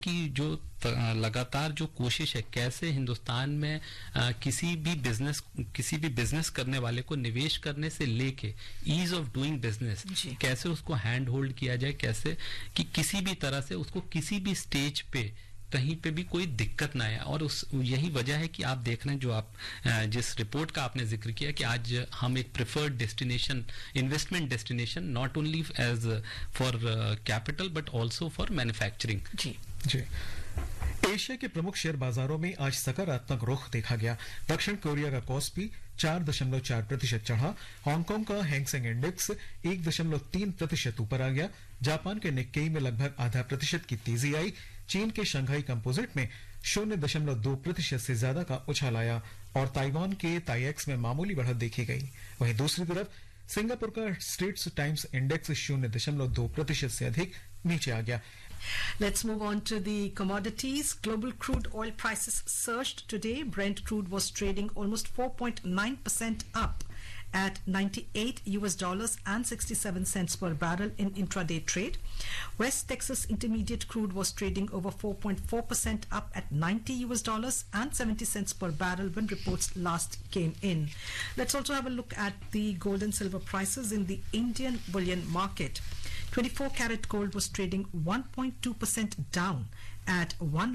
कि जो लगातार जो कोशिश है कैसे हिंदुस्तान में किसी भी बिजनेस करने वाले को निवेश करने से लेके ईज ऑफ डूइंग बिजनेस कैसे उसको हैंड होल्ड किया जाए, कैसे कि किसी भी तरह से उसको किसी भी स्टेज पे कहीं पे भी कोई दिक्कत ना आए। और यही वजह है कि आप देख रहे हैं जो आप जिस रिपोर्ट का आपने जिक्र किया कि आज हम एक preferred destination, investment destination, not only as for capital but also for manufacturing. Ji Asia के प्रमुख शेयर बाजारों में आज सकारात्मक रुख देखा गया। दक्षिण कोरिया का कॉस्पी 4.4% चढ़ा। हांगकांग का हैंगसेंग इंडेक्स 1.3% ऊपर आ गया। जापान के निक्केई में लगभग 0.5% की तेजी आई। चीन के शंघाई कंपोजिट में 0.2% से ज्यादा का उछाल आया और ताइवान के ताइएक्स में मामूली बढ़त देखी गई। वहीं दूसरी तरफ सिंगापुर का स्ट्रेट्स टाइम्स इंडेक्स 0.2% से अधिक नीचे आ गया। Let's move on to the commodities. Global crude oil prices surged today. Brent crude was trading almost 4.9% up at $98 and 67 cents per barrel in intraday trade. West Texas Intermediate crude was trading over 4.4% up at $90 and 70 cents per barrel when reports last came in. Let's also have a look at the gold and silver prices in the Indian bullion market. 24 karat gold was trading 1.2% down at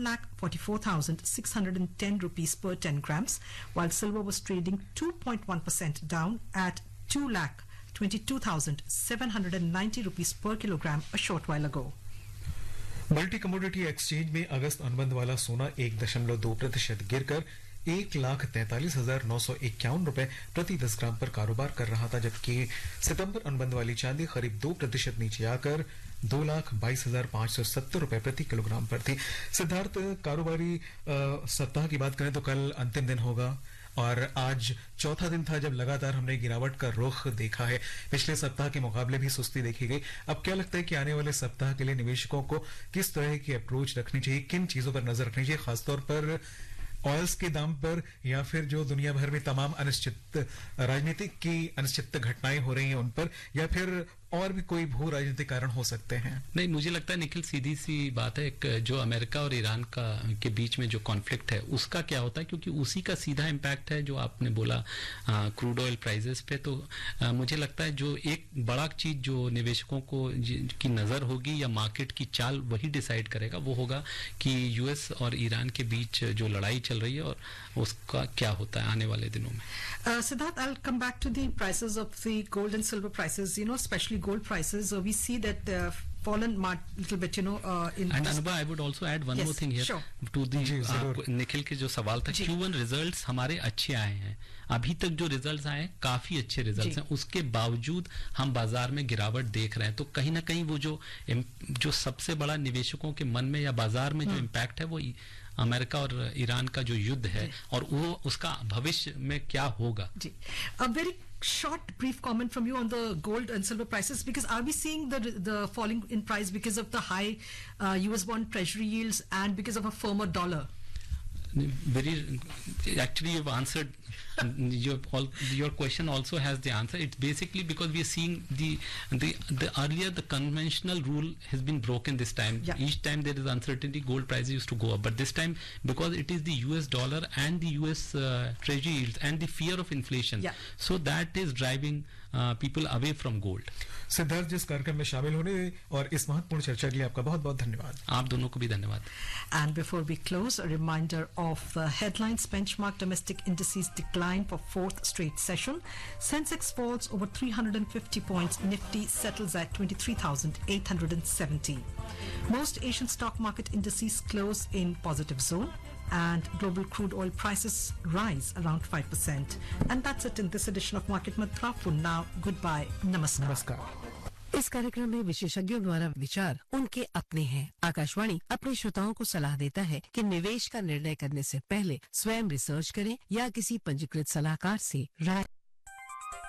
1,44,610 rupees per 10 grams, while silver was trading 2.1% down at 2,22,790 rupees per kilogram a short while ago. Multi commodity exchange में अगस्त अनुबंध वाला सोना 1.2% गिरकर 1,43,951 रुपए प्रति 10 ग्राम पर कारोबार कर रहा था, जबकि सितंबर अनुबंध वाली चांदी करीब 2% नीचे आकर 2,22,570 रुपए प्रति किलोग्राम पर थी। सिद्धार्थ, कारोबारी सप्ताह की बात करें तो कल अंतिम दिन होगा और आज चौथा दिन था जब लगातार हमने गिरावट का रुख देखा है। पिछले सप्ताह के मुकाबले भी सुस्ती देखी गई। अब क्या लगता है कि आने वाले सप्ताह के लिए निवेशकों को किस तरह की अप्रोच रखनी चाहिए, किन चीजों पर नजर रखनी चाहिए, खासतौर पर ऑयल्स के दाम पर या फिर जो दुनिया भर में तमाम राजनीतिक की अनिश्चित घटनाएं हो रही हैं उन पर, या फिर और भी कोई भू राजनीतिक कारण हो सकते हैं? नहीं, मुझे लगता है निखिल सीधी सी बात है, एक जो अमेरिका और ईरान के बीच में जो कॉन्फ्लिक्ट है उसका क्या होता है, क्योंकि उसी का सीधा इम्पैक्ट है जो आपने बोला क्रूड ऑयल प्राइसेस पे। तो मुझे लगता है जो एक बड़ा चीज जो निवेशकों को की नजर होगी या मार्केट की चाल वही डिसाइड करेगा, वो होगा कि यूएस और ईरान के बीच जो लड़ाई चल रही है और उसका क्या होता है आने वाले दिनों में। Siddharth, I'll come back to the prices of the gold and silver prices, especially gold prices. We see that they've fallen a little bit, in... And Anubha, I would also add one more thing here. Sure. To the Nikhil के जो सवाल था, Q1 results हमारे अच्छे आए हैं। अभी तक जो रिजल्ट्स आए हैं काफी अच्छे रिजल्ट्स हैं, उसके बावजूद हम बाजार में गिरावट देख रहे हैं। तो कहीं ना कहीं वो जो सबसे बड़ा निवेशकों के मन में या बाजार में जो इम्पैक्ट है वो अमेरिका और ईरान का जो युद्ध है और वो उसका भविष्य में क्या होगा। जी, a very short brief comment from you on the gold and silver prices, because are we seeing the falling in price because of the high US bond treasury yields and because of a firmer dollar? Actually you've answered your question also has the answer. It's basically because we are seeing the earlier the conventional rule has been broken this time. Each time there is uncertainty, gold prices used to go up, but this time because it is the US dollar and the US treasury yields and the fear of inflation, so that is driving people away from gold. Siddharth, जिस कार्यक्रम में शामिल होने और इस महत्वपूर्ण चर्चा के लिए आपका बहुत बहुत धन्यवाद। आप दोनों को भी धन्यवाद। And before we close, a reminder of the headlines. Benchmark domestic indices decline for fourth straight session. Sensex falls over 350 points. Nifty settles at 23,870. Most Asian stock market indices close in positive zone, and global crude oil prices rise around 5%. And that's it in this edition of Market Mantra. For now, goodbye. Namaskar. इस कार्यक्रम में विशेषज्ञों द्वारा विचार उनके अपने हैं। आकाशवाणी अपने श्रोताओं को सलाह देता है कि निवेश का निर्णय करने से पहले स्वयं रिसर्च करें या किसी पंजीकृत सलाहकार से राय